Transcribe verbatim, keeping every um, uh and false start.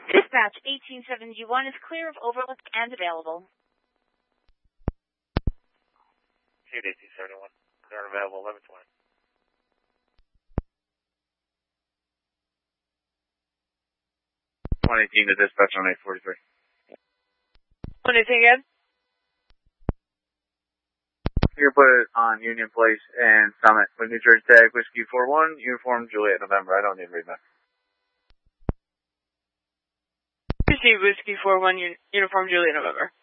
Dispatch eighteen seventy-one is clear of overlook and available. eighteen seventy-one, clear and available, eleven twenty. one eighteen to dispatch on eight forty-three. one eighteen again? You can put it on Union Place and Summit with New Jersey tag, Whiskey four one, Uniform Juliet November. I don't need to read that. Whiskey, Whiskey four one, Uniform Juliet November.